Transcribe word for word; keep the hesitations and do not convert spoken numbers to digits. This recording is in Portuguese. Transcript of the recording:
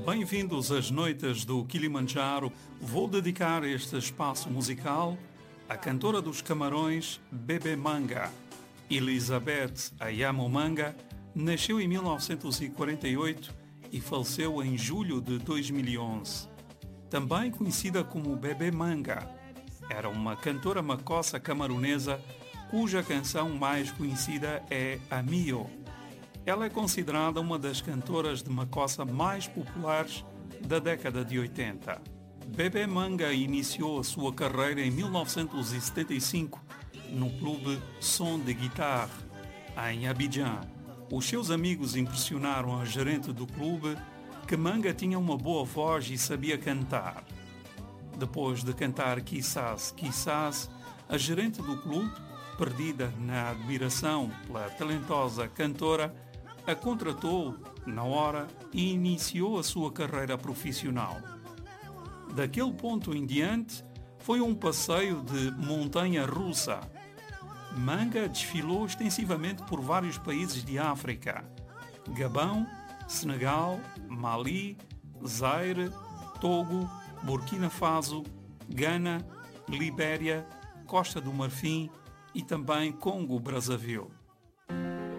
Bem-vindos às noites do Kilimanjaro. Vou dedicar este espaço musical à cantora dos Camarões, Bebê Manga. Elizabeth Ayamo Manga nasceu em mil novecentos e quarenta e oito e faleceu em julho de dois mil e onze. Também conhecida como Bebê Manga, era uma cantora macossa camarunesa cuja canção mais conhecida é Amio. Ela é considerada uma das cantoras de macossa mais populares da década de oitenta. Bebê Manga iniciou a sua carreira em mil novecentos e setenta e cinco no clube Som de Guitarre, em Abidjan. Os seus amigos impressionaram a gerente do clube que Manga tinha uma boa voz e sabia cantar. Depois de cantar Quizás, Quizás, a gerente do clube, perdida na admiração pela talentosa cantora, a contratou na hora e iniciou a sua carreira profissional. Daquele ponto em diante, foi um passeio de montanha russa. Manga desfilou extensivamente por vários países de África: Gabão, Senegal, Mali, Zaire, Togo, Burkina Faso, Gana, Libéria, Costa do Marfim e também Congo-Brazzaville.